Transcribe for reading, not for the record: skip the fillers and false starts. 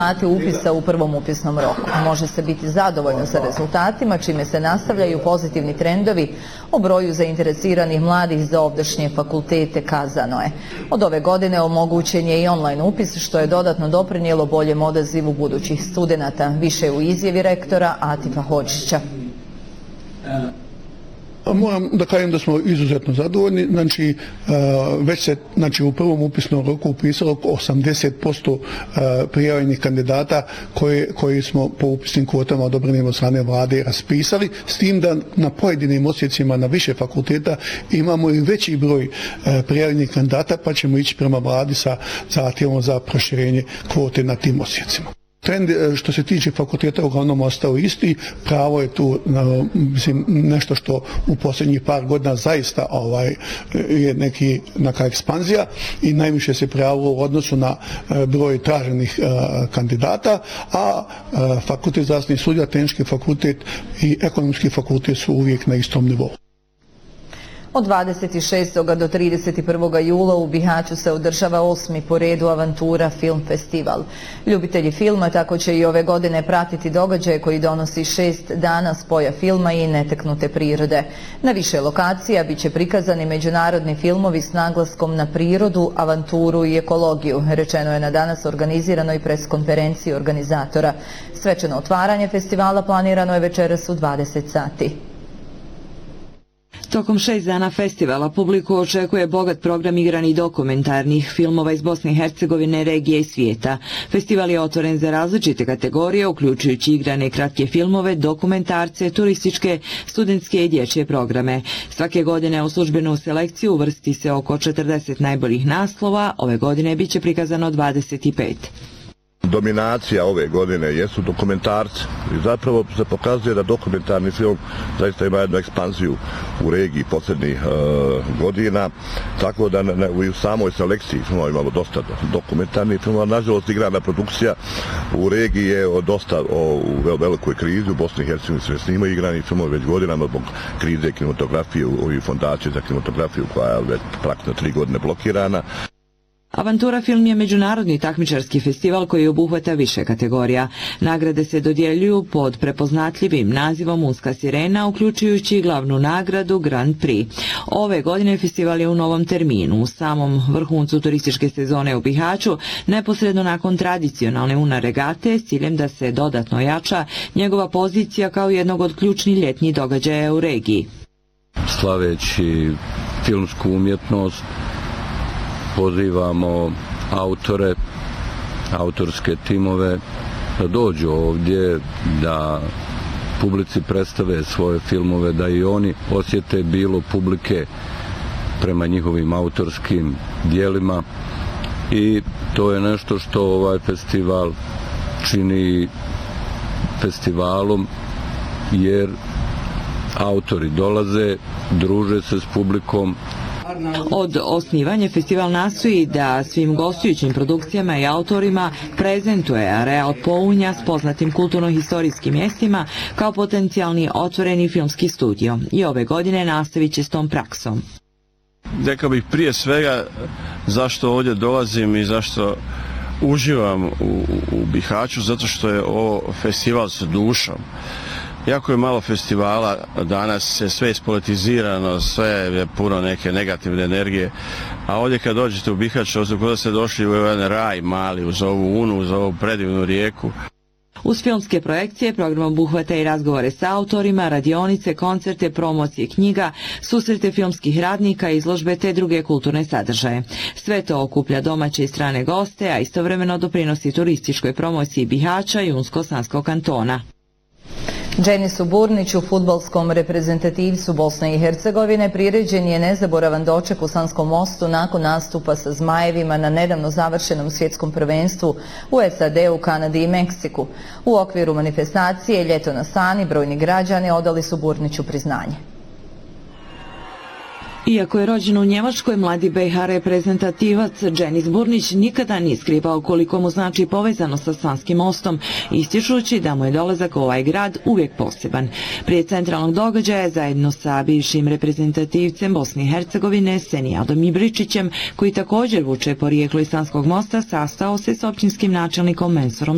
upisa u prvom upisnom roku. Može se biti zadovoljno sa rezultatima, čime se nastavljaju pozitivni trendovi o broju zainteresiranih mladih za ovdašnje fakultete, kazano je. Od ove godine omogućen je i online upis, što je dodatno doprinijelo boljem odazivu budućih studenata. Više u izjavi rektora Atifa Hodžića. Moram da kažem da smo izuzetno zadovoljni, znači već se u prvom upisnom roku upisalo 80% prijavljenih kandidata koji smo po upisnim kvotama odobrenim od strane vlade raspisali, s tim da na pojedinim odsjecima na više fakulteta imamo i veći broj prijavljenih kandidata, pa ćemo ići prema vladi sa zahtjevom za proširenje kvote na tim odsjecima. Trend što se tiče fakulteta uglavnom ostao isti, pravo je tu nešto što u posljednjih par godina zaista je neka ekspanzija i najviše se prijavilo u odnosu na broj traženih kandidata, a fakultet zdravstvenih studija, tehnički fakultet i ekonomski fakultet su uvijek na istom nivou. Od 26. do 31. jula u Bihaću se održava 8. po redu Avantura film festival. Ljubitelji filma tako će i ove godine pratiti događaje koji donosi 6 dana spoja filma i neteknute prirode. Na više lokacija bit će prikazani međunarodni filmovi s naglaskom na prirodu, avanturu i ekologiju, rečeno je na danas organiziranoj preskonferenciji organizatora. Svečano otvaranje festivala planirano je večeras u 20 sati. Tokom 6 dana festivala publiku očekuje bogat program igranih dokumentarnih filmova iz Bosne i Hercegovine, regije i svijeta. Festival je otvoren za različite kategorije, uključujući igrane kratke filmove, dokumentarce, turističke, studentske i dječje programe. Svake godine u službenu selekciju uvrsti se oko 40 najboljih naslova, ove godine bit će prikazano 25. Dominacija ove godine jesu dokumentarci i zapravo se pokazuje da dokumentarni film zaista ima jednu ekspanziju u regiji posljednjih godina, tako da u samoj selekciji filmova imamo dosta dokumentarnih filmova. Nažalost, igrana produkcija u regiji je dosta u velikoj krizi, u Bosni i Hercegovini se snimaju igrani filmovi već godinama zbog krize kinematografije, ovi fondacije za kinematografiju koja je već praktično 3 godine blokirana. Avantura film je međunarodni takmičarski festival koji obuhvata više kategorija. Nagrade se dodjeljuju pod prepoznatljivim nazivom Unska sirena, uključujući glavnu nagradu Grand Prix. Ove godine festival je u novom terminu, u samom vrhuncu turističke sezone u Bihaću, neposredno nakon tradicionalne UNA regate, s ciljem da se dodatno jača njegova pozicija kao jednog od ključnih ljetnjih događaja u regiji. Slaveći filmsku umjetnost, pozivamo autore, autorske timove da dođu ovdje, da publici predstave svoje filmove, da i oni osjete bilo publike prema njihovim autorskim dijelima, i to je nešto što ovaj festival čini festivalom, jer autori dolaze, druže se s publikom. Od osnivanja festival nastoji da svim gostujućim produkcijama i autorima prezentuje areal Pounja s poznatim kulturno-historijskim mjestima kao potencijalni otvoreni filmski studio, i ove godine nastavit će s tom praksom. Rekao bih prije svega zašto ovdje dolazim i zašto uživam u Bihaću, zato što je ovo festival sa dušom. Jako je malo festivala, danas je sve ispolitizirano, sve je puno neke negativne energije, a ovdje kad dođete u Bihać, kada ste došli u jedan raj mali, uz ovu Unu, uz ovu predivnu rijeku. Uz filmske projekcije program obuhvata i razgovore sa autorima, radionice, koncerte, promocije knjiga, susrete filmskih radnika, izložbe te druge kulturne sadržaje. Sve to okuplja domaće i strane goste, a istovremeno doprinosi turističkoj promociji Bihaća i Unsko-Sanskog kantona. Dženisu Burniću, fudbalskom reprezentativcu Bosne i Hercegovine, priređen je nezaboravan doček u Sanskom Mostu nakon nastupa sa Zmajevima na nedavno završenom svjetskom prvenstvu u SAD-u, Kanadi i Meksiku. U okviru manifestacije Ljeto na Sani brojni građani odali su Burniću priznanje. Iako je rođen u Njemačkoj, mladi BiH reprezentativac Dženis Burnić nikada nije skrivao koliko mu znači povezano sa Sanskim mostom, ističući da mu je dolazak u ovaj grad uvijek poseban. Prije centralnog događaja, zajedno sa bivšim reprezentativcem Bosne i Hercegovine Senijadom Ibričićem, koji također vuče porijeklo iz Sanskog mosta, sastao se s općinskim načelnikom Mensurom